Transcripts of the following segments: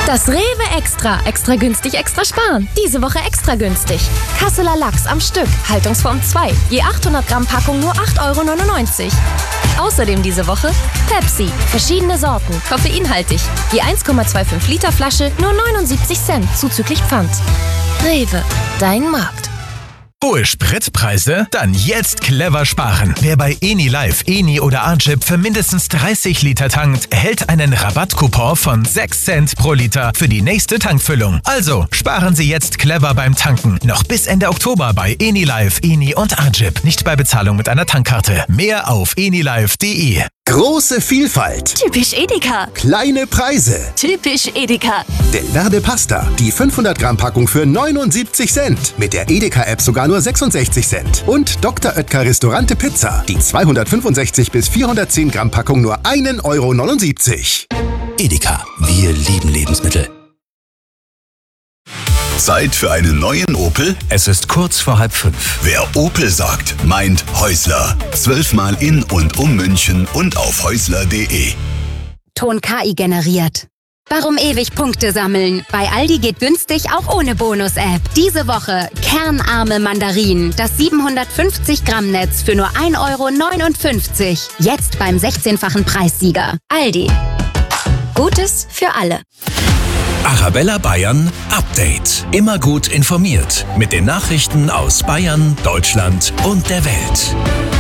Das Rewe Extra. Extra günstig, extra sparen. Diese Woche extra günstig. Kasseler Lachs am Stück. Haltungsform 2. Je 800 Gramm Packung nur 8,99 €. Außerdem diese Woche Pepsi. Verschiedene Sorten. Koffeinhaltig. Je 1,25 Liter Flasche nur 79 Cent. Zuzüglich Pfand. Rewe. Dein Markt. Hohe Spritpreise? Dann jetzt clever sparen. Wer bei EniLife, Eni oder Arjip für mindestens 30 Liter tankt, erhält einen Rabattcoupon von 6 Cent pro Liter für die nächste Tankfüllung. Also sparen Sie jetzt clever beim Tanken. Noch bis Ende Oktober bei EniLife, Eni und Arjip. Nicht bei Bezahlung mit einer Tankkarte. Mehr auf enilife.de. Große Vielfalt. Typisch Edeka. Kleine Preise. Typisch Edeka. Del Verde Pasta. Die 500 Gramm Packung für 79 Cent. Mit der Edeka-App sogar nur 66 Cent. Und Dr. Oetker Restaurante Pizza. Die 265 bis 410 Gramm Packung nur 1,79 €. Edeka, wir lieben Lebensmittel. Zeit für einen neuen Opel? Es ist kurz vor 4:30. Wer Opel sagt, meint Häusler. 12-mal in und um München und auf häusler.de. Ton KI generiert. Warum ewig Punkte sammeln? Bei Aldi geht günstig auch ohne Bonus-App. Diese Woche kernarme Mandarinen. Das 750 Gramm Netz für nur 1,59 €. Jetzt beim 16-fachen Preissieger. Aldi. Gutes für alle. Arabella Bayern Update. Immer gut informiert mit den Nachrichten aus Bayern, Deutschland und der Welt.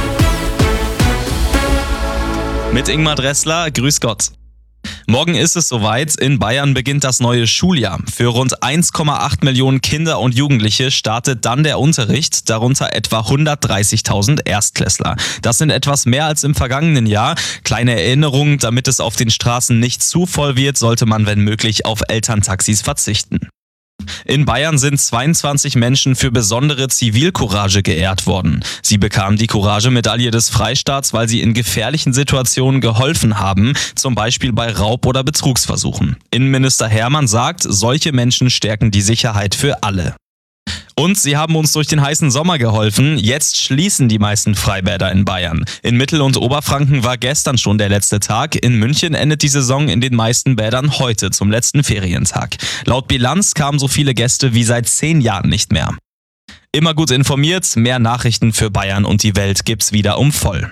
Mit Ingmar Dressler, grüß Gott. Morgen ist es soweit, in Bayern beginnt das neue Schuljahr. Für rund 1,8 Millionen Kinder und Jugendliche startet dann der Unterricht, darunter etwa 130.000 Erstklässler. Das sind etwas mehr als im vergangenen Jahr. Kleine Erinnerung, damit es auf den Straßen nicht zu voll wird, sollte man wenn möglich auf Elterntaxis verzichten. In Bayern sind 22 Menschen für besondere Zivilcourage geehrt worden. Sie bekamen die Courage-Medaille des Freistaats, weil sie in gefährlichen Situationen geholfen haben, zum Beispiel bei Raub- oder Betrugsversuchen. Innenminister Hermann sagt, solche Menschen stärken die Sicherheit für alle. Und sie haben uns durch den heißen Sommer geholfen. Jetzt schließen die meisten Freibäder in Bayern. In Mittel- und Oberfranken war gestern schon der letzte Tag. In München endet die Saison in den meisten Bädern heute zum letzten Ferientag. Laut Bilanz kamen so viele Gäste wie seit 10 Jahren nicht mehr. Immer gut informiert, mehr Nachrichten für Bayern und die Welt gibt's wieder um voll.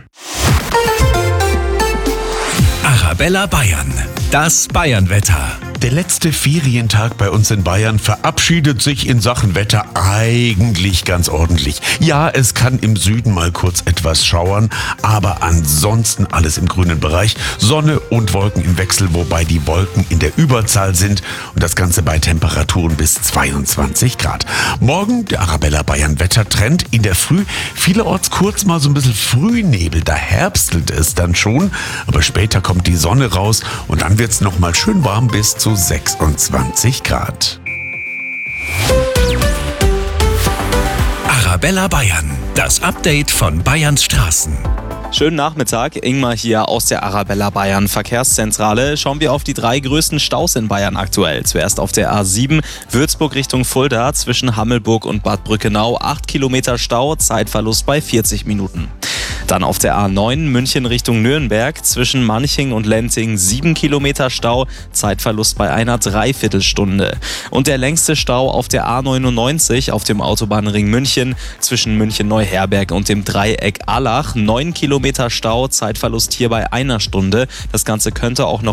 Arabella Bayern, das Bayernwetter. Der letzte Ferientag bei uns in Bayern verabschiedet sich in Sachen Wetter eigentlich ganz ordentlich. Ja, es kann im Süden mal kurz etwas schauern, aber ansonsten alles im grünen Bereich. Sonne und Wolken im Wechsel, wobei die Wolken in der Überzahl sind und das Ganze bei Temperaturen bis 22 Grad. Morgen der Arabella Bayern Wettertrend. In der Früh vielerorts kurz mal so ein bisschen Frühnebel, da herbstelt es dann schon, aber später kommt die Sonne raus und dann wird's noch mal schön warm bis zu 26 Grad. Arabella Bayern, das Update von Bayerns Straßen. Schönen Nachmittag, Ingmar hier aus der Arabella Bayern Verkehrszentrale. Schauen wir auf die 3 größten Staus in Bayern aktuell. Zuerst auf der A7 Würzburg Richtung Fulda zwischen Hammelburg und Bad Brückenau 8 Kilometer Stau, Zeitverlust bei 40 Minuten. Dann auf der A9 München Richtung Nürnberg zwischen Manching und Lenting 7 Kilometer Stau, Zeitverlust bei einer Dreiviertelstunde. Und der längste Stau auf der A99 auf dem Autobahnring München zwischen München-Neuherberg und dem Dreieck Allach. 9 Kilometer Stau, Zeitverlust hier bei einer Stunde. Das Ganze könnte auch noch